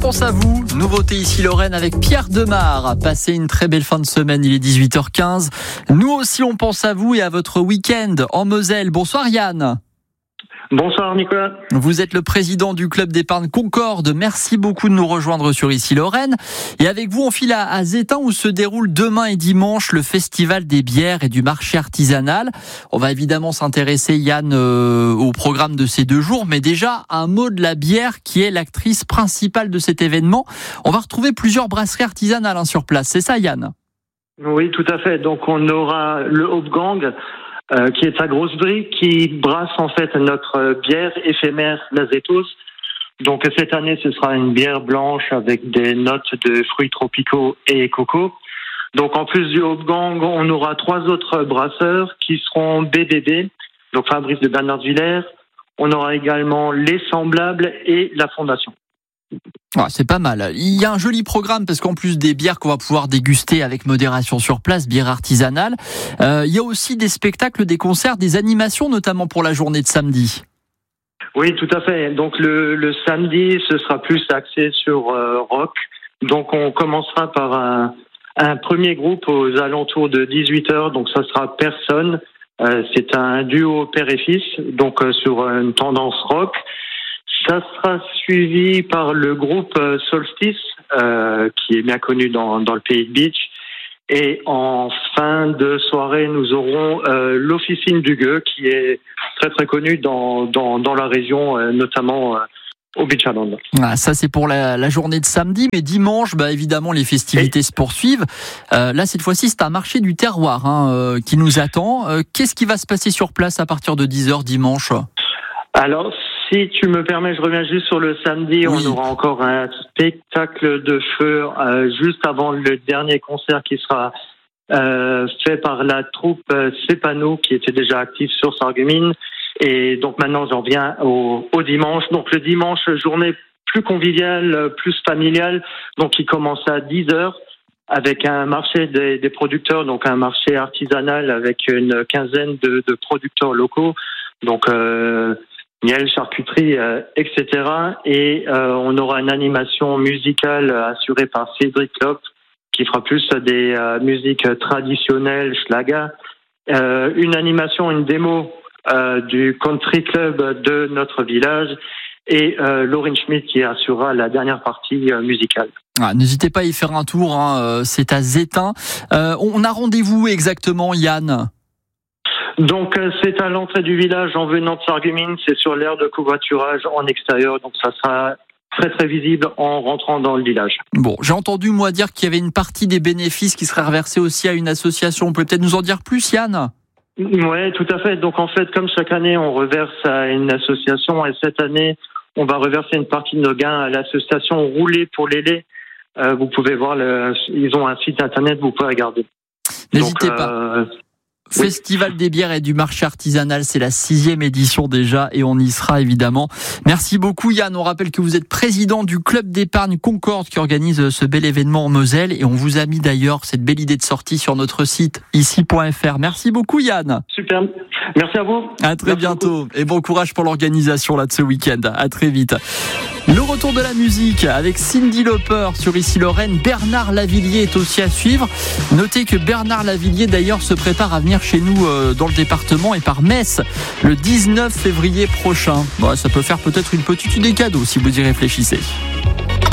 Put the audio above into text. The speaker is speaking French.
pense à vous. Nouveauté ici Lorraine avec Pierre Demar. Passez une très belle fin de semaine, il est 18h15. Nous aussi on pense à vous et à votre week-end en Moselle. Bonsoir Yann. Bonsoir Nicolas. Vous êtes le président du club d'épargne Concorde. Merci beaucoup de nous rejoindre sur Ici Lorraine. Et avec vous, on file à Zétain où se déroule demain et dimanche le festival des bières et du marché artisanal. On va évidemment s'intéresser, Yann, au programme de ces 2 jours. Mais déjà, un mot de la bière qui est l'actrice principale de cet événement. On va retrouver plusieurs brasseries artisanales sur place. C'est ça, Yann ? Oui, tout à fait. Donc on aura le Hauptgang, qui est sa grosse brique, qui brasse en fait notre bière éphémère, la Zétos. Donc cette année, ce sera une bière blanche avec des notes de fruits tropicaux et coco. Donc en plus du Hauptgang, on aura 3 autres brasseurs qui seront BBB, donc Fabrice de Bernardvillers. On aura également Les Semblables et La Fondation. Ah, c'est pas mal. Il y a un joli programme parce qu'en plus des bières qu'on va pouvoir déguster avec modération sur place, bière artisanale, il y a aussi des spectacles, des concerts, des animations, notamment pour la journée de samedi. Oui, tout à fait. Donc le samedi, ce sera plus axé sur rock. Donc on commencera par un premier groupe aux alentours de 18h. Donc ça sera Personne. C'est un duo père et fils, donc sur une tendance rock. Ça sera suivi par le groupe Solstice, qui est bien connu dans le pays de Beach. Et en fin de soirée, nous aurons l'Officine du Gueux, qui est très très connu dans la région, notamment au Beach Island. Ah, ça c'est pour la journée de samedi, mais dimanche, évidemment, les festivités se poursuivent. Là, cette fois-ci, c'est un marché du terroir qui nous attend. Qu'est-ce qui va se passer sur place à partir de 10h dimanche ? Alors, si tu me permets, je reviens juste sur le samedi. Oui. On aura encore un spectacle de feu juste avant le dernier concert qui sera fait par la troupe Cepano qui était déjà active sur Sarreguemines. Et donc maintenant, j'en viens au dimanche. Donc le dimanche, journée plus conviviale, plus familiale, donc qui commence à 10h avec un marché des producteurs, donc un marché artisanal avec une quinzaine de producteurs locaux. Donc miel, charcuterie, etc. Et on aura une animation musicale assurée par Cédric Lopp, qui fera plus des musiques traditionnelles, schlager. Une animation, une démo du country club de notre village. Et Laurine Schmidt qui assurera la dernière partie musicale. Ah, n'hésitez pas à y faire un tour, c'est à Zétain. On a rendez-vous exactement, Yann ? Donc c'est à l'entrée du village en venant de Sarreguemines, c'est sur l'aire de covoiturage en extérieur, donc ça sera très très visible en rentrant dans le village. Bon, j'ai entendu moi dire qu'il y avait une partie des bénéfices qui serait reversée aussi à une association. On peut peut-être nous en dire plus, Yann ? Oui, tout à fait. Donc en fait, comme chaque année, on reverse à une association et cette année, on va reverser une partie de nos gains à l'association Rouler pour les laits. Vous pouvez voir, ils ont un site internet, vous pouvez regarder. N'hésitez pas. Festival des bières et du marché artisanal, c'est la 6e édition déjà et on y sera évidemment. Merci beaucoup Yann, on rappelle que vous êtes président du club d'épargne Concorde qui organise ce bel événement en Moselle et on vous a mis d'ailleurs cette belle idée de sortie sur notre site ici.fr. Merci beaucoup Yann. Super, merci à vous. À très bientôt beaucoup. Et bon courage pour l'organisation là de ce week-end. À très vite. Le retour de la musique avec Cyndi Lauper sur Ici Lorraine. Bernard Lavilliers est aussi à suivre. Notez que Bernard Lavilliers d'ailleurs se prépare à venir chez nous dans le département et par Metz le 19 février prochain. Bon, ça peut faire peut-être une petite idée cadeau si vous y réfléchissez.